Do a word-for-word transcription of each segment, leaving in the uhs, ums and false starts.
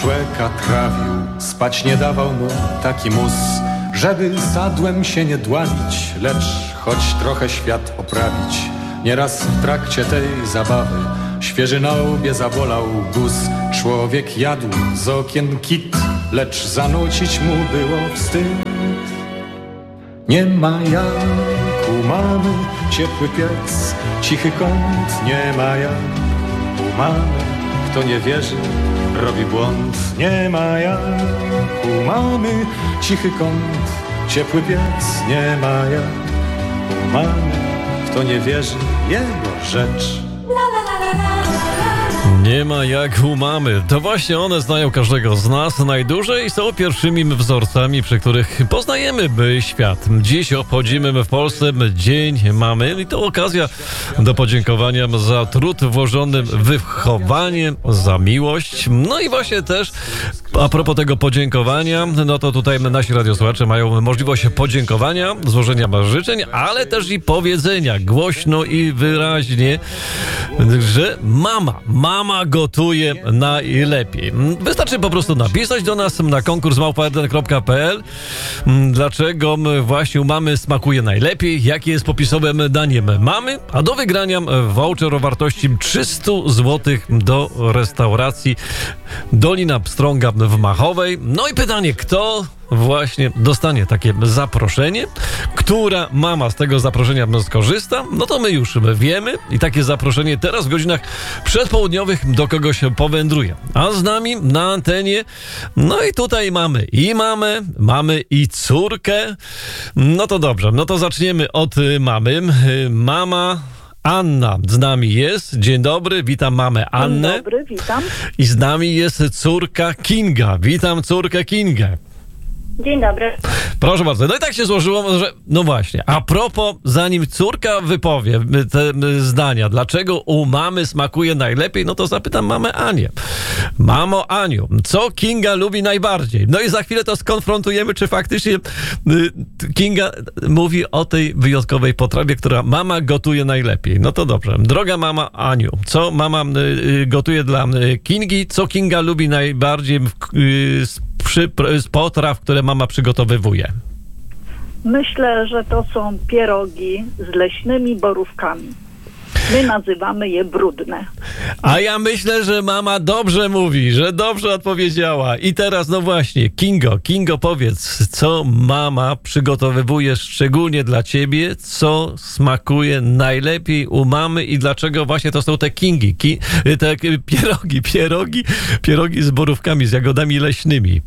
Łeka trawił, spać nie dawał mu taki mus, żeby sadłem się nie dławić, lecz choć trochę świat oprawić. Nieraz w trakcie tej zabawy świeży na łbie zabolał guz. Człowiek jadł z okien kit, lecz zanucić mu było wstyd. Nie ma jak u mamy ciepły piec, cichy kąt, nie ma jak u mamy. Kto nie wierzy, robi błąd. Nie ma jak u mamy cichy kąt, ciepły piec. Nie ma jak u mamy. Kto nie wierzy, jego rzecz. Nie ma jak u mamy. To właśnie one znają każdego z nas najdłużej i są pierwszymi wzorcami, przy których poznajemy świat. Dziś obchodzimy w Polsce Dzień Mamy i to okazja do podziękowania za trud włożony w wychowanie, za miłość. No i właśnie też a propos tego podziękowania, no to tutaj nasi radiosłuchacze mają możliwość podziękowania, złożenia życzeń, ale też i powiedzenia głośno i wyraźnie, że mama, mama gotuje najlepiej. Wystarczy po prostu napisać do nas na konkurs małpa r d n kropka p l, dlaczego właśnie u mamy smakuje najlepiej, jakie jest popisowym daniem mamy, a do wygrania voucher o wartości trzysta złotych do restauracji Dolina Pstrąga w Machowej. No i pytanie, kto właśnie dostanie takie zaproszenie, która mama z tego zaproszenia skorzysta, no to my już wiemy i takie zaproszenie teraz w godzinach przedpołudniowych do kogoś powędruje. A z nami na antenie, no i tutaj mamy i mamę, mamy i córkę. No to dobrze, no to zaczniemy od mamy. Mama Anna z nami jest. Dzień dobry, witam mamę Annę. Dzień dobry, witam. I z nami jest córka Kinga. Witam córkę Kingę. Dzień dobry. Proszę bardzo. No i tak się złożyło, że no właśnie, a propos, zanim córka wypowie te zdania, dlaczego u mamy smakuje najlepiej, no to zapytam mamę Anię. Mamo Aniu, co Kinga lubi najbardziej? No i za chwilę to skonfrontujemy, czy faktycznie Kinga mówi o tej wyjątkowej potrawie, która mama gotuje najlepiej. No to dobrze. Droga mama Aniu, co mama gotuje dla Kingi? Co Kinga lubi najbardziej z Przy, z potraw, które mama przygotowywuje? Myślę, że to są pierogi z leśnymi borówkami. My nazywamy je brudne. A ja myślę, że mama dobrze mówi, że dobrze odpowiedziała. I teraz no właśnie, Kingo, Kingo powiedz, co mama przygotowywuje szczególnie dla ciebie, co smakuje najlepiej u mamy i dlaczego właśnie to są te kingi, ki, te pierogi, pierogi, pierogi z borówkami, z jagodami leśnymi.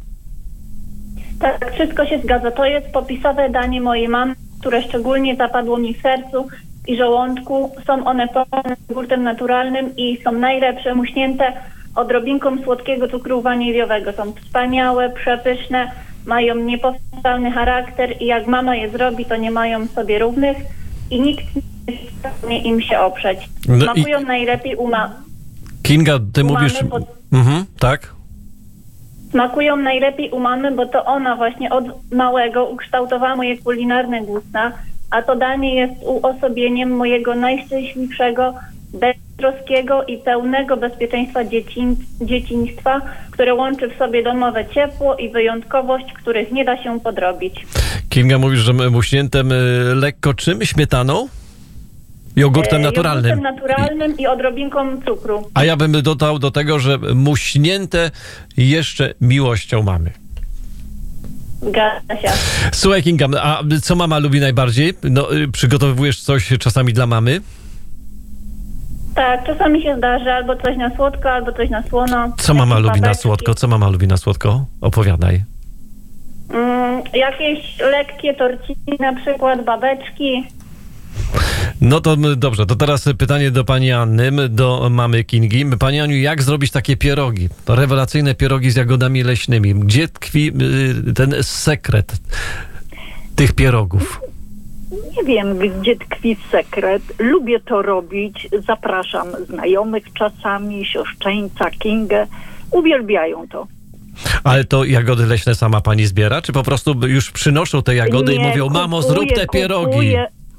Tak, wszystko się zgadza. To jest popisowe danie mojej mamy, które szczególnie zapadło mi w sercu i żołądku. Są one pełne jogurtem naturalnym i są najlepsze, muśnięte odrobinką słodkiego cukru waniliowego. Są wspaniałe, przepyszne, mają niepowtarzalny charakter i jak mama je zrobi, to nie mają sobie równych i nikt nie jest w stanie im się oprzeć. No Smakują i... najlepiej u mamy. Kinga, ty u mówisz... Mamy, bo... mhm, tak? Smakują najlepiej u mamy, bo to ona właśnie od małego ukształtowała moje kulinarne gusta, a to danie jest uosobieniem mojego najszczęśliwszego, beztroskiego i pełnego bezpieczeństwa dzieciń, dzieciństwa, które łączy w sobie domowe ciepło i wyjątkowość, których nie da się podrobić. Kinga, mówisz, że muśniętem lekko czym? Śmietaną? Jogurtem naturalnym. Jogurtem naturalnym i odrobinką cukru. A ja bym dodał do tego, że muśnięte jeszcze miłością mamy. Zgadza się. Słuchaj, Kinga, a co mama lubi najbardziej? No, przygotowujesz coś czasami dla mamy? Tak, czasami się zdarzy albo coś na słodko, albo coś na słono. Co mama lubi na babeczki. słodko? Co mama lubi na słodko? Opowiadaj. Mm, jakieś lekkie torciki, na przykład babeczki. No to dobrze, to teraz pytanie do pani Anny, do mamy Kingi. Pani Aniu, jak zrobić takie pierogi? To rewelacyjne pierogi z jagodami leśnymi. Gdzie tkwi ten sekret tych pierogów? Nie wiem, gdzie tkwi sekret. Lubię to robić. Zapraszam znajomych czasami, siostrzeńca, Kingę. Uwielbiają to. Ale to jagody leśne sama pani zbiera? Czy po prostu już przynoszą te jagody Nie, i mówią, kupuję, mamo, zrób te pierogi? Kupuję,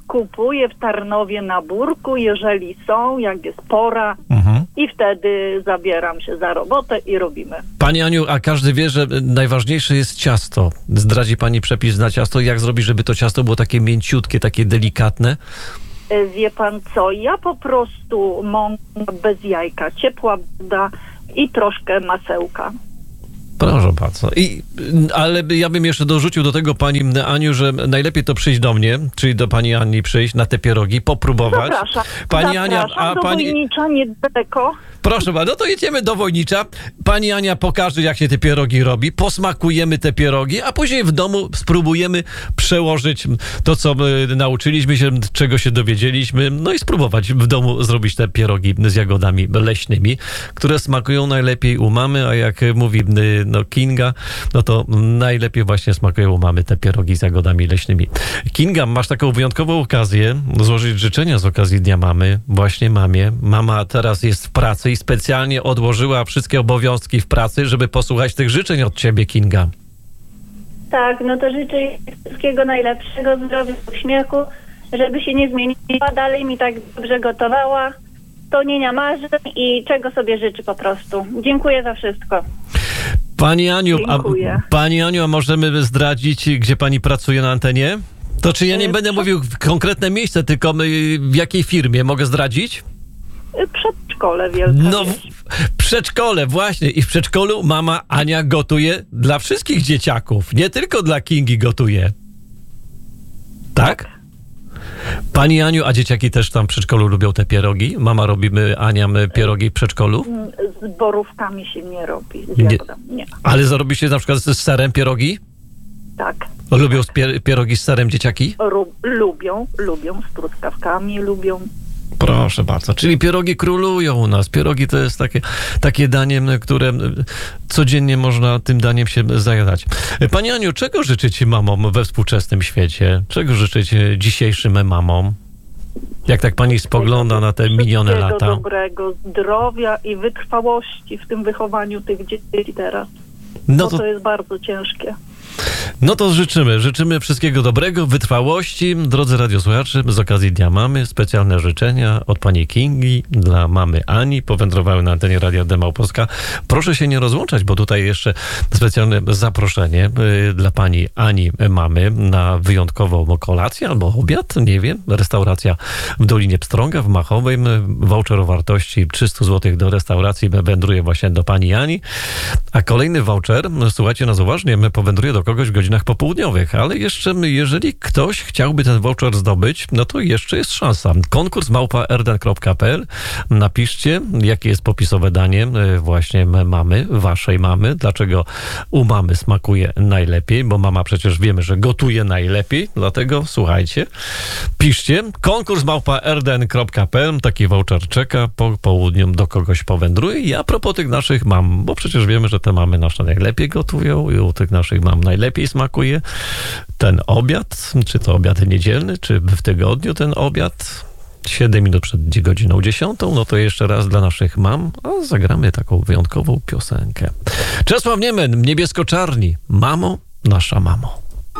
kupuję w Tarnowie na Burku, jeżeli są, jak jest pora, Mhm. i wtedy zabieram się za robotę i robimy. Pani Aniu, a każdy wie, że najważniejsze jest ciasto. Zdradzi pani przepis na ciasto. Jak zrobić, żeby to ciasto było takie mięciutkie, takie delikatne? E, Wie pan co, ja po prostu mąkę bez jajka, ciepła woda i troszkę masełka. Proszę bardzo. I, ale ja bym jeszcze dorzucił do tego, pani Aniu, że najlepiej to przyjść do mnie, czyli do pani Ani przyjść na te pierogi, popróbować. Zapraszam, Pani zapraszam Ania, a do pani... Wojnicza niedaleko. Proszę bardzo, no to jedziemy do Wojnicza. Pani Ania pokaże, jak się te pierogi robi. Posmakujemy te pierogi, a później w domu spróbujemy przełożyć to, co my nauczyliśmy się, czego się dowiedzieliśmy. No i spróbować w domu zrobić te pierogi z jagodami leśnymi, które smakują najlepiej u mamy, a jak mówi no, Kinga, no to najlepiej właśnie smakują u mamy te pierogi z jagodami leśnymi. Kinga, masz taką wyjątkową okazję złożyć życzenia z okazji Dnia Mamy właśnie mamie. Mama teraz jest w pracy i specjalnie odłożyła wszystkie obowiązki w pracy, żeby posłuchać tych życzeń od ciebie, Kinga. Tak, no to życzę jej wszystkiego najlepszego, zdrowia, uśmiechu, żeby się nie zmieniła, dalej mi tak dobrze gotowała, spełnienia marzeń i czego sobie życzy po prostu. Dziękuję za wszystko. Pani Aniu, a, Dziękuję. Pani Aniu, a możemy zdradzić, gdzie pani pracuje na antenie? To czy ja nie E, będę przed- mówił konkretne miejsce, tylko y, w jakiej firmie? Mogę zdradzić? E, Przedszkole wielka. No, w wieś. w przedszkole, właśnie. I w przedszkolu mama Ania gotuje dla wszystkich dzieciaków. Nie tylko dla Kingi gotuje. Tak? Pani Aniu, a dzieciaki też tam w przedszkolu lubią te pierogi? Mama robimy Aniam pierogi w przedszkolu? Z borówkami się nie robi, z Nie. jagodami. Nie. Ale zarobicie na przykład z serem pierogi? Tak. Lubią z pier- pierogi z serem dzieciaki? Ru- lubią, lubią, z truskawkami lubią. Proszę bardzo. Czyli pierogi królują u nas. Pierogi to jest takie, takie danie, które codziennie można tym daniem się zajadać. Pani Aniu, czego życzyć mamom we współczesnym świecie? Czego życzyć dzisiejszym mamom? Jak tak pani spogląda na te minione Wszystkiego lata? dobrego, zdrowia i wytrwałości w tym wychowaniu tych dzieci teraz. No Bo to, to jest bardzo ciężkie. no to życzymy. Życzymy wszystkiego dobrego, wytrwałości. Drodzy radiosłuchacze, z okazji Dnia Mamy specjalne życzenia od pani Kingi dla mamy Ani. Powędrowały na antenie Radia D Małopolska. Proszę się nie rozłączać, bo tutaj jeszcze specjalne zaproszenie y, dla pani Ani mamy na wyjątkową kolację albo obiad, nie wiem. Restauracja w Dolinie Pstrąga w Machowej. Voucher o wartości trzysta złotych do restauracji wędruje właśnie do pani Ani. A kolejny voucher, słuchajcie nas uważnie, powędruje do kogoś w godzinach popołudniowych, ale jeszcze jeżeli ktoś chciałby ten voucher zdobyć, no to jeszcze jest szansa. Konkurs małpa erden kropka pe el. Napiszcie, jakie jest popisowe danie właśnie mamy, waszej mamy. Dlaczego u mamy smakuje najlepiej, bo mama przecież wiemy, że gotuje najlepiej, dlatego słuchajcie, piszcie. Konkurs małpa erden kropka pe el. Taki voucher czeka, po południu do kogoś powędruje. I a propos tych naszych mam, bo przecież wiemy, że te mamy nasze najlepiej gotują i u tych naszych mam najlepiej smakuje ten obiad, czy to obiad niedzielny, czy w tygodniu ten obiad. siedem minut przed godziną dziesiątą, no to jeszcze raz dla naszych mam, a zagramy taką wyjątkową piosenkę. Czesław Niemen, Niebiesko-Czarni. Mamo, nasza mamo.